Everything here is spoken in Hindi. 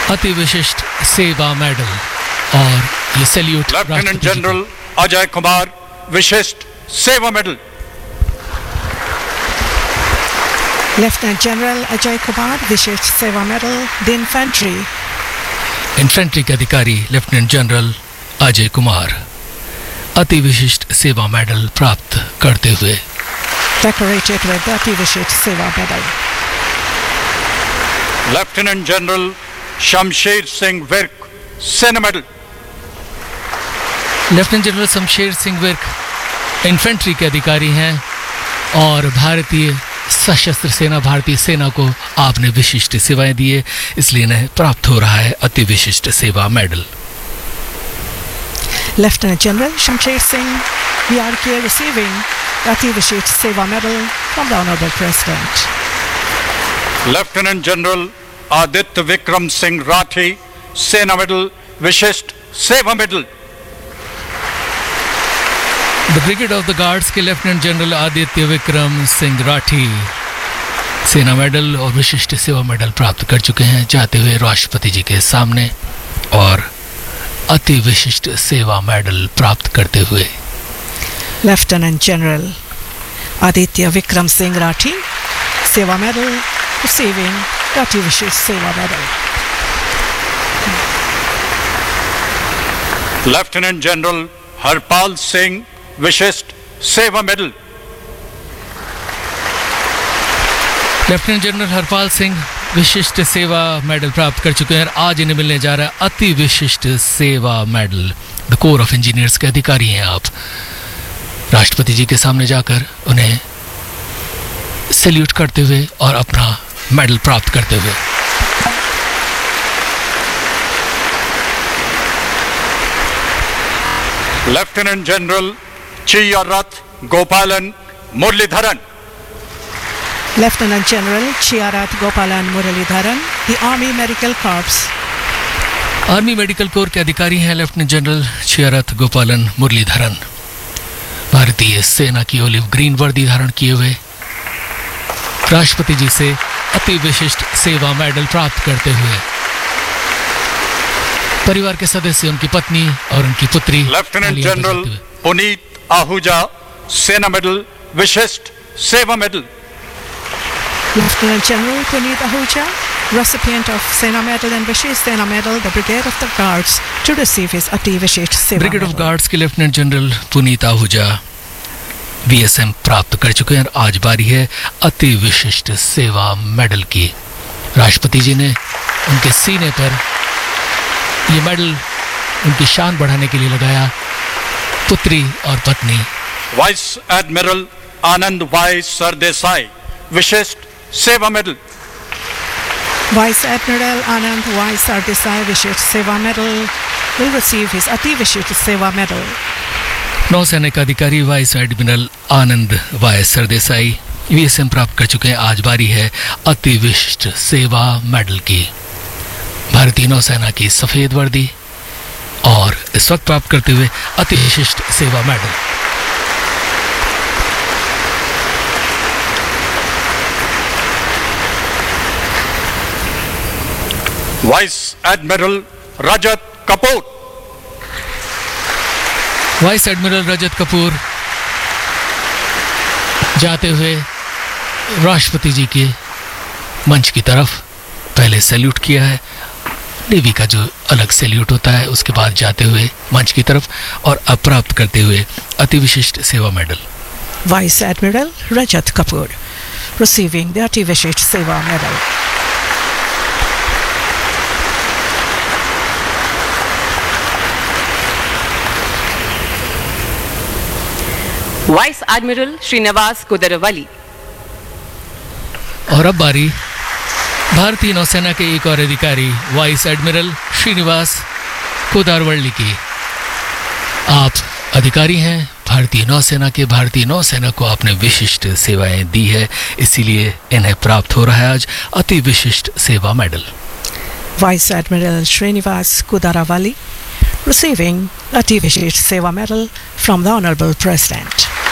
अति विशिष्ट सेवा मेडल और ये salute lieutenant general Ajay Kumar विशिष्ट सेवा medal. Lieutenant general Ajay Kumar विशिष्ट सेवा मेडल द इन्फेंट्री। इन्फेंट्री के अधिकारी लेफ्टिनेंट जनरल अजय कुमार अति विशिष्ट सेवा मेडल प्राप्त करते हुए डेकोरेटेड विद अति विशिष्ट सेवा medal. Lieutenant general Shamsher Singh Virk सेना medal. Lieutenant general Shamsher Singh Virk infantry के अधिकारी हैं और भारतीय सशस्त्र सेना भारतीय सेना को आपने विशिष्ट सेवाएं दी है, इसलिए इन्हें प्राप्त हो रहा है अति विशिष्ट सेवा medal. Lieutenant general Shamsher Singh we are here receiving अति विशिष्ट सेवा medal from the Honorable President. Lieutenant general Aditya Vikram Singh Rathi सेना मेडल विशिष्ट सेवा medal. The brigade of the guards के लेफ्टिनेंट जनरल आदित्य विक्रम सिंह राठी सेना मेडल और विशिष्ट सेवा मेडल प्राप्त कर चुके हैं, जाते हुए राष्ट्रपति जी के सामने और अति विशिष्ट सेवा मेडल प्राप्त करते हुए लेफ्टिनेंट जनरल आदित्य विक्रम सिंह राठी सेवा मेडल receiving अति विशिष्ट सेवा medal. Lieutenant general Harpal Singh विशिष्ट सेवा medal. Lieutenant general Harpal Singh विशिष्ट सेवा मेडल प्राप्त कर चुके हैं और आज इन्हें मिलने जा रहा है अति विशिष्ट सेवा medal. The core of engineers के अधिकारी हैं आप। राष्ट्रपति जी के सामने जाकर उन्हें सैल्यूट करते हुए और अपना मेडल प्राप्त करते हुए लेफ्टिनेंट जनरल चियारथ गोपालन Muraleedharan. Lieutenant General Chiarath Gopalan Muralidharan, the Army Medical Corps. Army medical corps के अधिकारी हैं लेफ्टिनेंट जनरल चियारथ गोपालन मुरलीधरन। भारतीय सेना की ओलिव ग्रीन वर्दी धारण किए हुए राष्ट्रपति जी से अति विशिष्ट सेवा मेडल प्राप्त करते हुए परिवार के सदस्य, उनकी पत्नी और उनकी पुत्री। लेफ्टिनेंट जनरल पुनीत आहूजा सेना मेडल विशिष्ट सेवा medal. Lieutenant General Puneet Ahuja, recipient of Sena Medal and Vishesh Sena Medal, the Brigade of the Guards, to receive his Ati Vishesh Seva brigade of Medal. Guards के lieutenant general Puneet Ahuja VSM प्राप्त कर चुके हैं और आज बारी है अति विशिष्ट सेवा मेडल की। राष्ट्रपति जी ने उनके सीने पर ये मेडल उनकी शान बढ़ाने के लिए लगाया। पुत्री और पत्नी वाइस एडमिरल आनंद वाई सरदेसाई विशिष्ट सेवा medal. Vice Admiral Anand Y. Sardesai Vishesh Seva Medal will receive his Ati Vishesh Seva Medal. नौसेना के अधिकारी वाइस एडमिरल आनंद वाई सरदेसाई VSM प्राप्त कर चुके हैं। आज बारी है अति विशिष्ट सेवा मेडल की। भारतीय नौसेना की सफेद वर्दी और इस वक्त प्राप्त करते हुए अति विशिष्ट सेवा मेडल। वाइस एडमिरल रजत कपूर। वाइस एडमिरल रजत कपूर जाते हुए राष्ट्रपति जी के मंच की तरफ पहले सैल्यूट किया है। नेवी का जो अलग सैल्यूट होता है उसके बाद जाते हुए मंच की तरफ और अब प्राप्त करते हुए अति विशिष्ट सेवा medal. Vice Admiral Rajat Kapoor receiving the Ati Vishesh Seva Medal. Vice admiral Srinivas कुदरवली। और अब बारी भारतीय नौसेना के एक और अधिकारी वाइस एडमिरल श्रीनिवास कुदारवल्ली की। आप अधिकारी हैं भारतीय नौसेना के। भारतीय नौसेना को आपने विशिष्ट सेवाएं दी है, इसीलिए इन्हें प्राप्त हो रहा है आज अति विशिष्ट सेवा medal. Vice Admiral Srinivas Kudaravali receiving Ati Vishesh Seva Medal from the Honorable President.